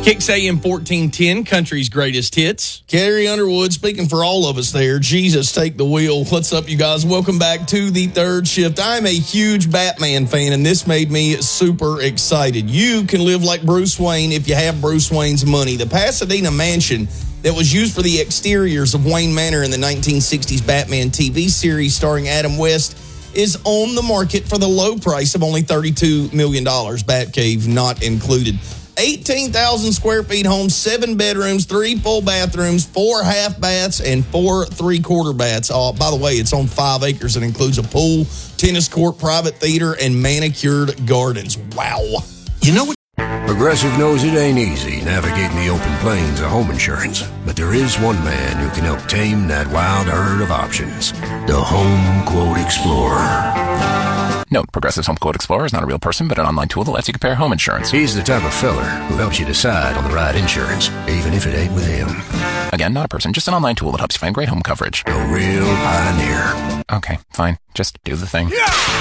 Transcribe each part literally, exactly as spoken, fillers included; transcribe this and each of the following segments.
Kicks A M fourteen ten, Country's Greatest Hits. Carrie Underwood speaking for all of us there. Jesus, take the wheel. What's up, you guys? Welcome back to the third shift. I'm a huge Batman fan, and this made me super excited. You can live like Bruce Wayne if you have Bruce Wayne's money. The Pasadena mansion that was used for the exteriors of Wayne Manor in the nineteen sixties Batman T V series starring Adam West is on the market for the low price of only thirty-two million dollars, Batcave not included. eighteen thousand square feet home, seven bedrooms, three full bathrooms, four half baths, and four three-quarter baths. Uh, by the way, it's on five acres and includes a pool, tennis court, private theater, and manicured gardens. Wow. You know what? Progressive knows it ain't easy navigating the open plains of home insurance, but there is one man who can help tame that wild herd of options. The Home Quote Explorer. Note, Progressive's Home Quote Explorer is not a real person, but an online tool that lets you compare home insurance. He's the type of feller who helps you decide on the right insurance, even if it ain't with him. Again, not a person, just an online tool that helps you find great home coverage. A real pioneer. Okay, fine. Just do the thing.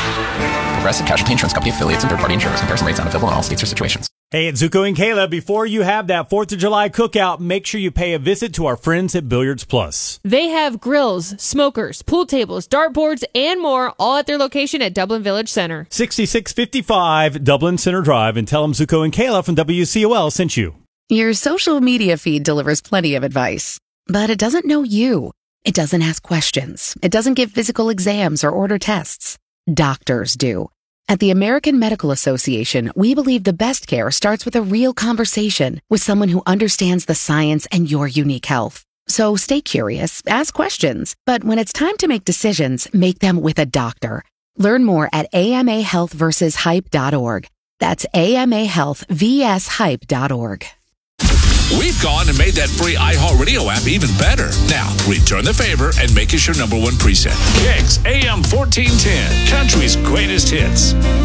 Yeah! Progressive Casualty Insurance Company affiliates and third-party insurers. Comparison rates not available in all states or situations. Hey, it's Zuko and Kayla. Before you have that fourth of July cookout, make sure you pay a visit to our friends at Billiards Plus. They have grills, smokers, pool tables, dartboards, and more, all at their location at Dublin Village Center. sixty-six fifty-five Dublin Center Drive, and tell them Zuko and Kayla from W C O L sent you. Your social media feed delivers plenty of advice, but it doesn't know you. It doesn't ask questions. It doesn't give physical exams or order tests. Doctors do. At the American Medical Association, we believe the best care starts with a real conversation with someone who understands the science and your unique health. So stay curious, ask questions, but when it's time to make decisions, make them with a doctor. Learn more at A M A health versus hype dot org. That's A M A health versus hype dot org. We've gone and made that free iHeartRadio app even better. Now, return the favor and make us your number one preset. Kicks A M fourteen ten, Country's Greatest Hits.